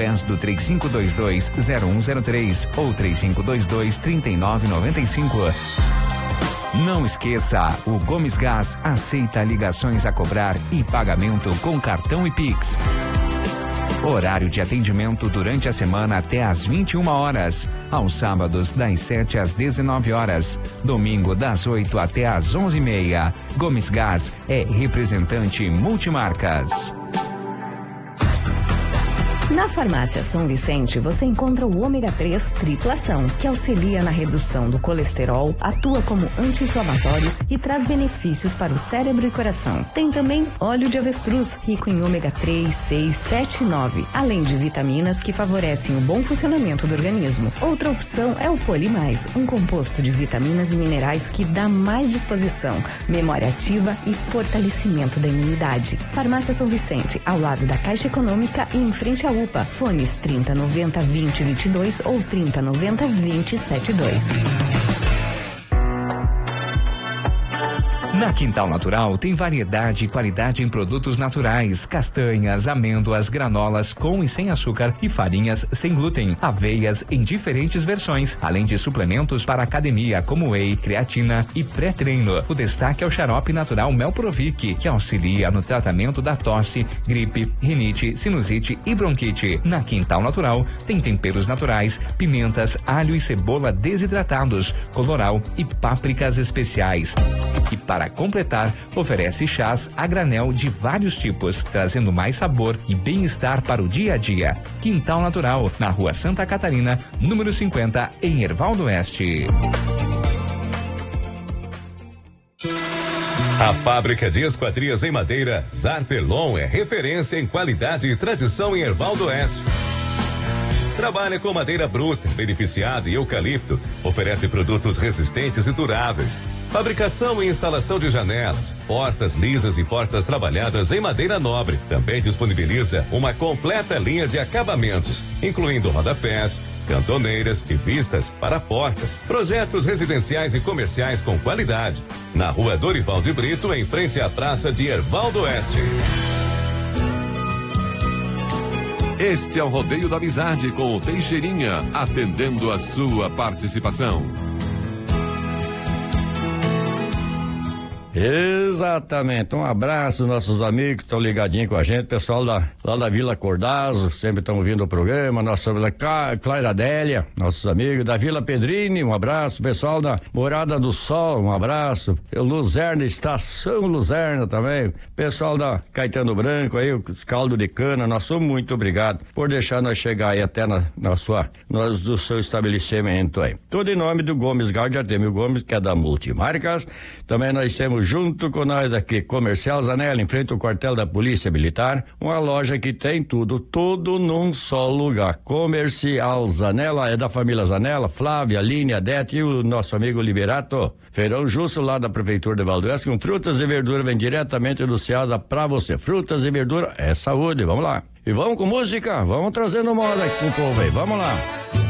através do 3522-0103 ou 3522-3995. Não esqueça, o Gomes Gás aceita ligações a cobrar e pagamento com cartão e Pix. Horário de atendimento durante a semana até às 21 horas. Aos sábados, das 7 às 19 horas. Domingo, das 8 até às 11h30. Gomes Gás é representante multimarcas. Na Farmácia São Vicente, você encontra o ômega 3 triplação, que auxilia na redução do colesterol, atua como anti-inflamatório e traz benefícios para o cérebro e coração. Tem também óleo de avestruz, rico em ômega 3, 6, 7 e 9, além de vitaminas que favorecem o bom funcionamento do organismo. Outra opção é o Polimais, um composto de vitaminas e minerais que dá mais disposição, memória ativa e fortalecimento da imunidade. Farmácia São Vicente, ao lado da Caixa Econômica e em frente à UPA. Fones 3090-2022 ou 3090-2072. Na Quintal Natural tem variedade e qualidade em produtos naturais, castanhas, amêndoas, granolas com e sem açúcar e farinhas sem glúten, aveias em diferentes versões, além de suplementos para academia como whey, creatina e pré-treino. O destaque é o xarope natural Melprovic, que auxilia no tratamento da tosse, gripe, rinite, sinusite e bronquite. Na Quintal Natural tem temperos naturais, pimentas, alho e cebola desidratados, colorau e pápricas especiais. E para completar, oferece chás a granel de vários tipos, trazendo mais sabor e bem-estar para o dia a dia. Quintal Natural, na Rua Santa Catarina, número 50, em Erval do Oeste. A fábrica de esquadrias em madeira Zarpelon é referência em qualidade e tradição em Erval do Oeste. Trabalha com madeira bruta, beneficiada e eucalipto. Oferece produtos resistentes e duráveis. Fabricação e instalação de janelas, portas lisas e portas trabalhadas em madeira nobre. Também disponibiliza uma completa linha de acabamentos, incluindo rodapés, cantoneiras e vistas para portas. Projetos residenciais e comerciais com qualidade. Na Rua Dorival de Brito, em frente à Praça de Erval do Oeste. Este é o Rodeio da Amizade com o Teixeirinha, atendendo a sua participação. Exatamente, um abraço nossos amigos que estão ligadinhos com a gente, pessoal lá da Vila Cordazo, sempre estão ouvindo o programa, nossa Clara Adélia, nossos amigos da Vila Pedrini, um abraço, pessoal da Morada do Sol, um abraço, Luzerna, Estação Luzerna também, pessoal da Caetano Branco aí, os caldo de cana, nós somos muito obrigado por deixar nós chegar aí até do seu estabelecimento aí. Tudo em nome do Gomes Gás de Artemio Gomes, que é da Multimarcas. Também nós temos junto com nós aqui, Comercial Zanella, em frente ao quartel da Polícia Militar, uma loja que tem tudo num só lugar. Comercial Zanella, é da família Zanella, Flávia, Aline, Adete e o nosso amigo Liberato. Feirão justo lá da Prefeitura de Erval do Oeste, com frutas e verduras, vem diretamente do Ceasa pra você. Frutas e verduras é saúde, vamos lá. E vamos com música, vamos trazendo moda aqui pro povo aí, vamos lá.